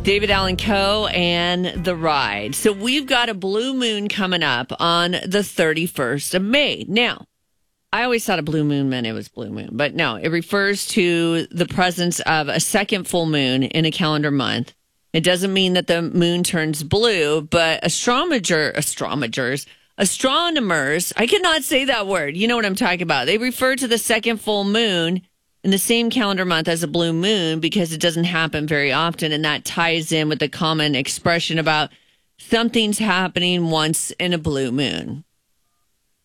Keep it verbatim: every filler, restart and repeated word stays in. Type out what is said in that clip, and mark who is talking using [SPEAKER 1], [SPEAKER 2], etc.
[SPEAKER 1] David Allen Coe and The Ride. So we've got a blue moon coming up on the thirty-first of May. Now, I always thought a blue moon meant it was blue moon, but no, it refers to the presence of a second full moon in a calendar month. It doesn't mean that the moon turns blue, but astrologer, astrologers, astronomers, I cannot say that word. You know what I'm talking about. They refer to the second full moon in the same calendar month as a blue moon because it doesn't happen very often. And that ties in with the common expression about something's happening once in a blue moon.